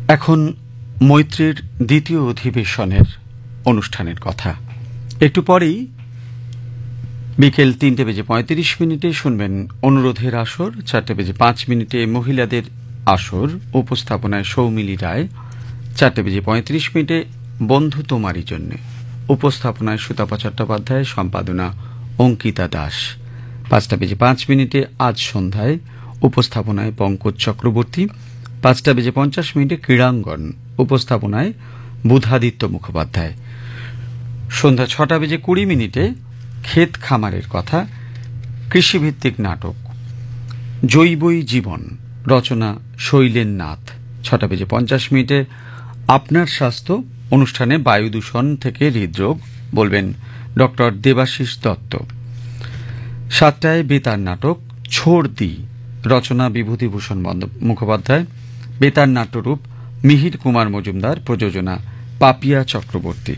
এখন মৈত্রীর দ্বিতীয় অধিবেশনের অনুষ্ঠানের কথা। একটু পরেই বিকেল ৩:৩৫ শুনবেন অনুরোধের আসর, ৪:৫ মহিলাদের আসর, উপস্থাপনায় সৌমিলি রায়, ৪:৩৫ বন্ধু তোমারই জন্যে, উপস্থাপনায় সুতপা চট্টোপাধ্যায়, সম্পাদনা অঙ্কিতা দাস, ৫:৫ আজ সন্ধ্যায়, উপস্থাপনায় পঙ্কজ চক্রবর্তী, ৫:৫০ ক্রীড়াঙ্গন, উপস্থাপনায় বুধাদিত্য মুখোপাধ্যায়, সন্ধ্যা ৬:২০ ক্ষেত খামারের কথা, কৃষিভিত্তিক নাটক জৈবই জীবন, রচনা শৈলেন নাথ, ৬:৫০ আপনার স্বাস্থ্য অনুষ্ঠানে বায়ু দূষণ থেকে হৃদরোগ বলবেন ড দেবাশিস দত্ত, ৭টায় বেতার নাটক ছোড় দি, রচনা বিভূতিভূষণ মুখোপাধ্যায়, বেতার নাট্যরূপ মিহির কুমার মজুমদার, প্রযোজনা পাপিয়া চক্রবর্তী,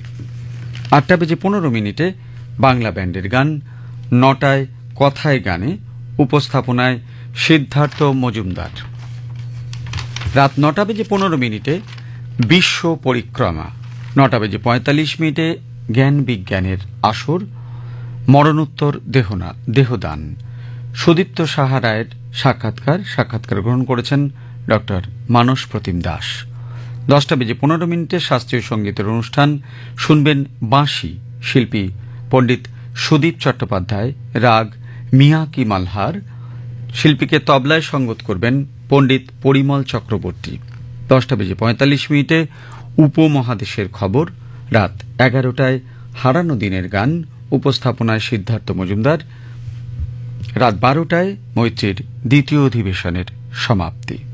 ৮:১৫ বাংলা ব্যান্ডের গান, ৯টায় কথায় গানে, উপস্থাপনায় সিদ্ধার্থ মজুমদার, রাত ৯:১৫ বিশ্ব পরিক্রমা, ৯:৪৫ জ্ঞান বিজ্ঞানের আসর, মরণোত্তর দেহদান, সুদীপ্ত সাহা রায়ের সাক্ষাৎকার গ্রহণ করেছেন ড মানস প্রতিম দাস, ১০:১৫ শাস্ত্রীয় সঙ্গীতের অনুষ্ঠান, শুনবেন বাঁশি, শিল্পী পণ্ডিত সুদীপ চট্টোপাধ্যায়, রাগ মিয়া কি মালহার, শিল্পীকে তবলায় সঙ্গত করবেন পণ্ডিত পরিমল চক্রবর্তী, ১০:৪৫ উপমহাদেশের খবর, রাত ১১টায় হারানো দিনের গান, উপস্থাপনায় সিদ্ধার্থ মজুমদার, রাত ১২টায় মৈত্রীর দ্বিতীয় অধিবেশনের সমাপ্তি।